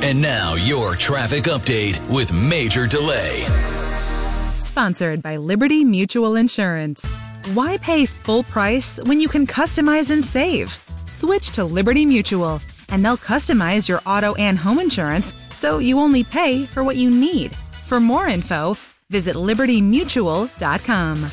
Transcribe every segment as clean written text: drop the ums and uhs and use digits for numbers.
And now your traffic update with Major Delay. Sponsored by Liberty Mutual Insurance. Why pay full price when you can customize and save? Switch to Liberty Mutual, and they'll customize your auto and home insurance so you only pay for what you need. For more info, visit libertymutual.com.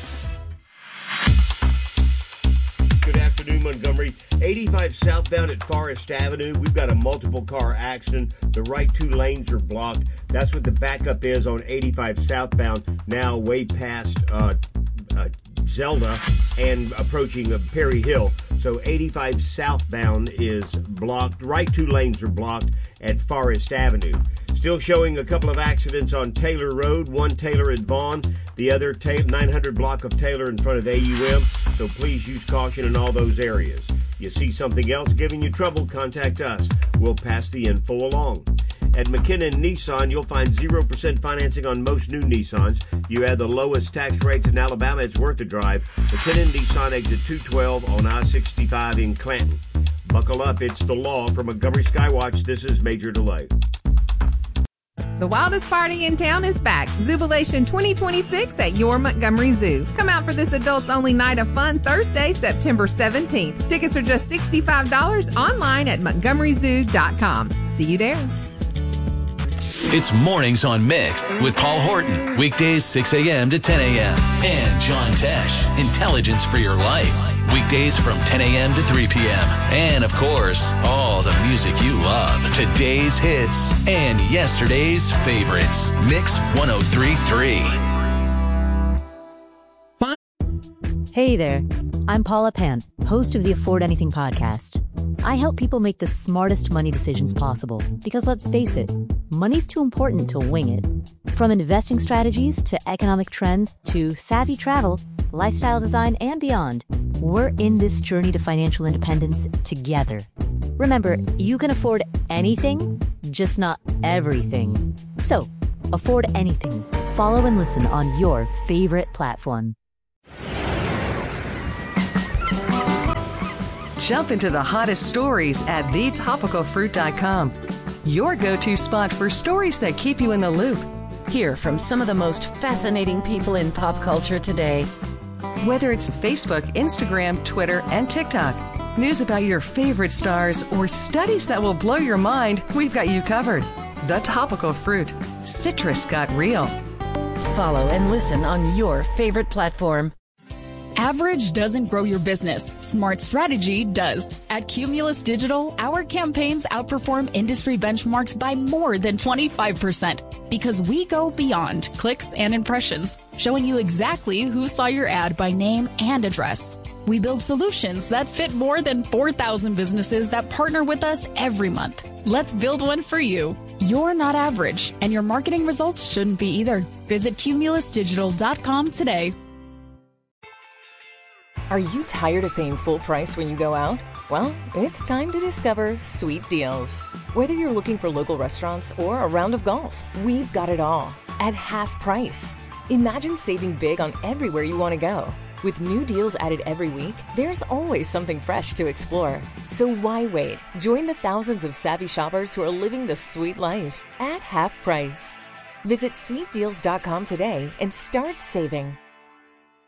Good afternoon, Montgomery. 85 southbound at Forest Avenue. We've got a multiple car accident. The right two lanes are blocked. That's what the backup is on 85 southbound, now way past Zelda and approaching Perry Hill. So 85 southbound is blocked. Right two lanes are blocked at Forest Avenue. Still showing a couple of accidents on Taylor Road, one Taylor at Vaughn, the other 900 block of Taylor in front of AUM, so please use caution in all those areas. You see something else giving you trouble, contact us. We'll pass the info along. At McKinnon Nissan, you'll find 0% financing on most new Nissans. You have the lowest tax rates in Alabama, it's worth the drive. McKinnon Nissan exit 212 on I-65 in Clanton. Buckle up, it's the law. From Montgomery Skywatch, this is Major Delay. The wildest party in town is back. Zubilation 2026 at your Montgomery Zoo. Come out for this adults-only night of fun Thursday, September 17th. Tickets are just $65 online at montgomeryzoo.com. See you there. It's Mornings on Mix with Paul Horton. Weekdays 6 a.m. to 10 a.m. And John Tesh, Intelligence for Your Life. Weekdays from 10 a.m. to 3 p.m. And, of course, all the music you love. Today's hits and yesterday's favorites. Mix 103.3. Hey there. I'm Paula Pant, host of the Afford Anything podcast. I help people make the smartest money decisions possible because, let's face it, money's too important to wing it. From investing strategies to economic trends to savvy travel, lifestyle design, and beyond, we're in this journey to financial independence together. Remember, you can afford anything, just not everything. So, afford anything. Follow and listen on your favorite platform. Jump into the hottest stories at thetopicalfruit.com. Your go-to spot for stories that keep you in the loop. Hear from some of the most fascinating people in pop culture today. Whether it's Facebook, Instagram, Twitter, and TikTok, news about your favorite stars, or studies that will blow your mind, we've got you covered. The Topical Fruit. Citrus got real. Follow and listen on your favorite platform. Average doesn't grow your business. Smart strategy does. At Cumulus Digital, our campaigns outperform industry benchmarks by more than 25% because we go beyond clicks and impressions, showing you exactly who saw your ad by name and address. We build solutions that fit more than 4,000 businesses that partner with us every month. Let's build one for you. You're not average, and your marketing results shouldn't be either. Visit cumulusdigital.com today. Are you tired of paying full price when you go out? Well, it's time to discover Sweet Deals. Whether you're looking for local restaurants or a round of golf, we've got it all at half price. Imagine saving big on everywhere you want to go. With new deals added every week, there's always something fresh to explore. So why wait? Join the thousands of savvy shoppers who are living the sweet life at half price. Visit sweetdeals.com today and start saving.